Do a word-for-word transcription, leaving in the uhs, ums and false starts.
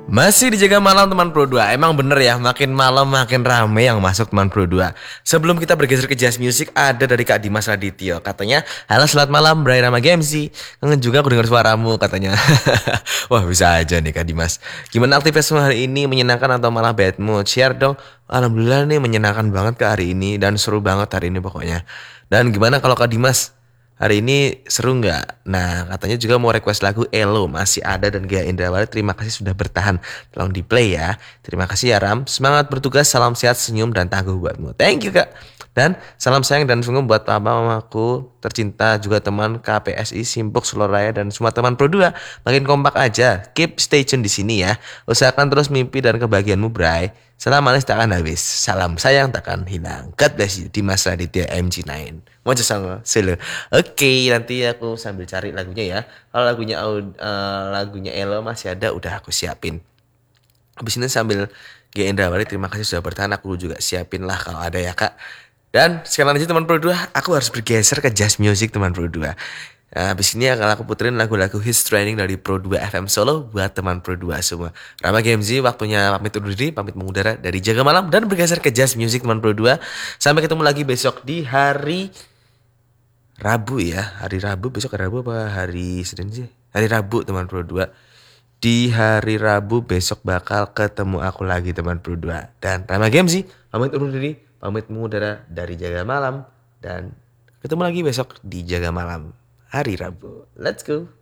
Masih dijaga malam teman Pro dua. Emang bener ya, makin malam makin rame yang masuk teman Pro dua. Sebelum kita bergeser ke Jazz Music, ada dari Kak Dimas Radityo. Katanya, halo selamat malam Bray Rama G M C. Kangen juga aku dengar suaramu katanya. Wah bisa aja nih Kak Dimas. Gimana aktivitasmu hari ini, menyenangkan atau malah bad mood? Share dong. Alhamdulillah nih menyenangkan banget ke hari ini. Dan seru banget hari ini pokoknya. Dan gimana kalau Kak Dimas? Hari ini seru nggak? Nah, katanya juga mau request lagu Elo, masih ada dan Gia Indrawari. Terima kasih sudah bertahan. Tolong di play ya. Terima kasih ya Ram. Semangat bertugas, salam sehat, senyum dan tangguh buatmu. Thank you Kak. Dan salam sayang dan sungguh buat papa mamaku tercinta, juga teman K P S I Simpuk Seloraya dan semua teman Pro dua. Makin kompak aja. Keep stay tune di sini ya. Usahakan terus mimpi dan kebahagiaanmu, Bray. Salam manis takkan habis. Salam sayang takkan hilang. God bless you. Dimas Raditya M G sembilan. Mau sama selo. Oke, nanti aku sambil cari lagunya ya. Kalau lagunya uh, lagunya Elo masih ada, udah aku siapin. Habis ini sambil G Indrawari, terima kasih sudah bertahan. Aku juga siapin lah kalau ada ya Kak. Dan sekarang aja teman Pro dua, aku harus bergeser ke Jazz Music teman Pro dua. Nah, habis ini akan aku puterin lagu-lagu hits training dari Pro dua F M Solo buat teman Pro dua semua. Rama G M Z, waktunya pamit undur diri, pamit mengudara dari Jaga Malam dan bergeser ke Jazz Music teman Pro dua. Sampai ketemu lagi besok di hari Rabu ya. Hari Rabu, besok hari Rabu apa hari Senin sih? Hari Rabu teman Pro dua. Di hari Rabu besok bakal ketemu aku lagi teman Pro dua. Dan Rama G M Z, pamit undur diri, pamit mengudara dari Jaga Malam. Dan ketemu lagi besok di Jaga Malam hari Rabu. Let's go.